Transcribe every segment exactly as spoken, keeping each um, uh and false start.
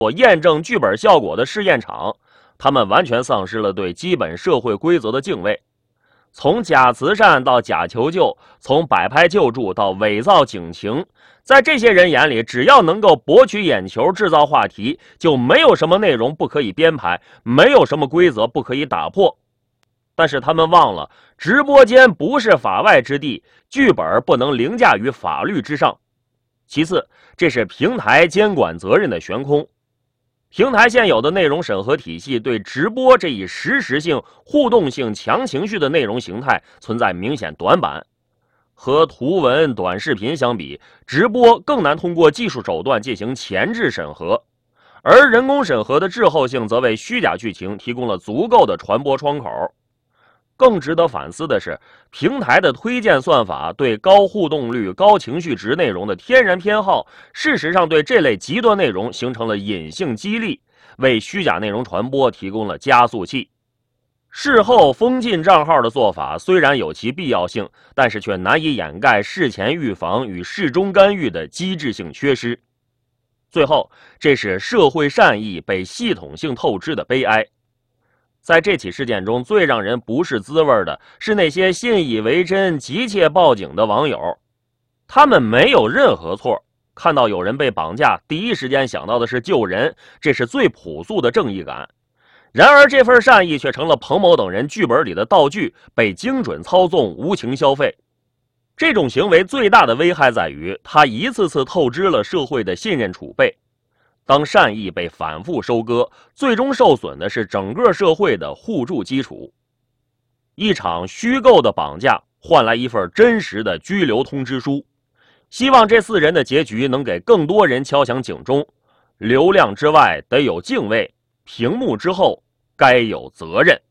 所验证剧本效果的试验场，他们完全丧失了对基本社会规则的敬畏。从假慈善到假求救，从摆拍救助到伪造警情，在这些人眼里，只要能够博取眼球、制造话题，就没有什么内容不可以编排，没有什么规则不可以打破。但是他们忘了，直播间不是法外之地，剧本不能凌驾于法律之上。其次，这是平台监管责任的悬空。平台现有的内容审核体系对直播这一实时性、互动性、强情绪的内容形态存在明显短板。和图文、短视频相比，直播更难通过技术手段进行前置审核，而人工审核的滞后性则为虚假剧情提供了足够的传播窗口。更值得反思的是，平台的推荐算法对高互动率、高情绪值内容的天然偏好，事实上对这类极端内容形成了隐性激励，为虚假内容传播提供了加速器。事后封禁账号的做法虽然有其必要性，但是却难以掩盖事前预防与事中干预的机制性缺失。最后，这是社会善意被系统性透支的悲哀。在这起事件中，最让人不是滋味的是那些信以为真、急切报警的网友。他们没有任何错，看到有人被绑架，第一时间想到的是救人，这是最朴素的正义感。然而，这份善意却成了彭某等人剧本里的道具，被精准操纵、无情消费。这种行为最大的危害在于，它一次次透支了社会的信任储备。当善意被反复收割，最终受损的是整个社会的互助基础。一场虚构的绑架换来一份真实的拘留通知书，希望这四人的结局能给更多人敲响警钟：流量之外得有敬畏，屏幕之后该有责任。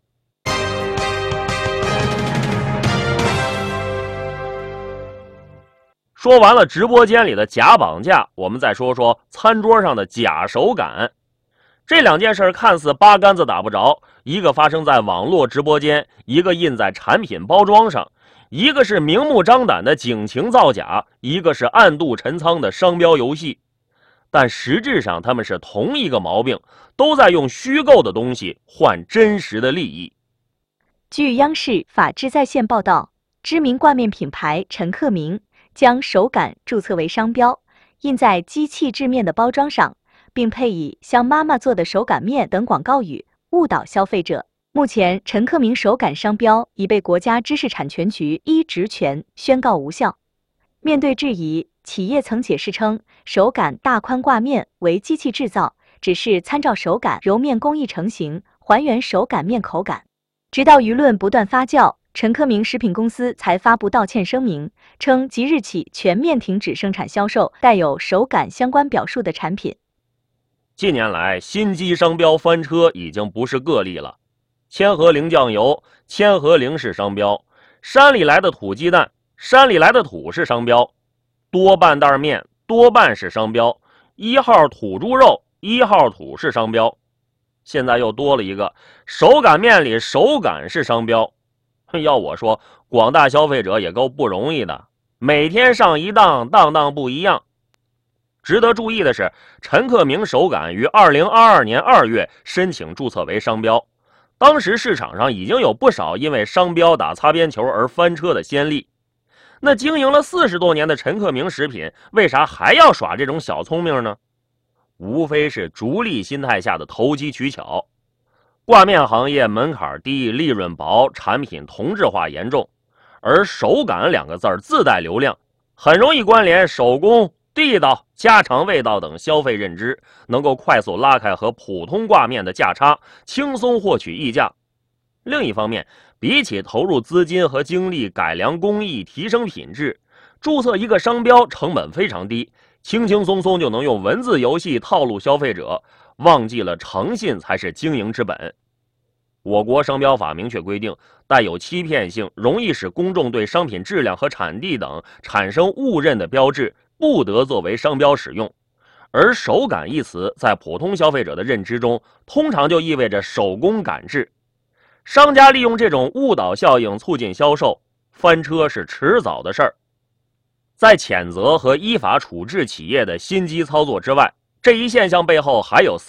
说完了直播间里的假绑架，我们再说说餐桌上的假手感。这两件事看似八竿子打不着，一个发生在网络直播间，一个印在产品包装上，一个是明目张胆的警情造假，一个是暗度陈仓的商标游戏。但实质上他们是同一个毛病，都在用虚构的东西换真实的利益。 据央视法治在线报道，知名挂面品牌陈克明将手感注册为商标，印在机器制面的包装上，并配以像妈妈做的手擀面等广告语，误导消费者。目前，陈克明手感商标已被国家知识产权局依职权宣告无效。面对质疑，企业曾解释称，手擀大宽挂面为机器制造，只是参照手擀揉面工艺成型，还原手擀面口感。直到舆论不断发酵，陈克明食品公司才发布道歉声明，称即日起全面停止生产销售带有手感相关表述的产品。 近年来，新机商标翻车已经不是个例了。千和苓酱油，千和苓是商标；山里来的土鸡蛋，山里来的土是商标；多半袋面，多半是商标；一号土猪肉，一号土是商标。现在又多了一个手擀面里手擀是商标。要我说，广大消费者也够不容易的，每天上一当，当当不一样。值得注意的是，陈克明手擀于二零二二年二月申请注册为商标，当时市场上已经有不少因为商标打擦边球而翻车的先例。那经营了四十多年的陈克明食品，为啥还要耍这种小聪明呢？无非是逐利心态下的投机取巧。挂面行业门槛低，利润薄，产品同质化严重，而手感两个字自带流量，很容易关联手工、地道、家常味道等消费认知，能够快速拉开和普通挂面的价差，轻松获取溢价。另一方面，比起投入资金和精力改良工艺、提升品质，注册一个商标成本非常低，轻轻松松就能用文字游戏套路消费者，忘记了诚信才是经营之本。我国商标法明确规定，带有欺骗性、容易使公众对商品质量和产地等产生误认的标志，不得作为商标使用。而手感一词在普通消费者的认知中，通常就意味着手工感制。商家利用这种误导效应促进销售，翻车是迟早的事儿。在谴责和依法处置企业的心机操作之外， 这一现象背后还有